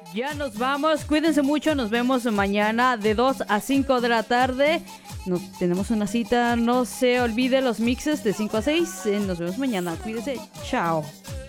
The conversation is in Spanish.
Ya nos vamos, cuídense mucho, nos vemos mañana de 2 a 5 de la tarde. Tenemos una cita, no se olvide los mixes de 5 a 6. Nos vemos mañana, cuídense, chao.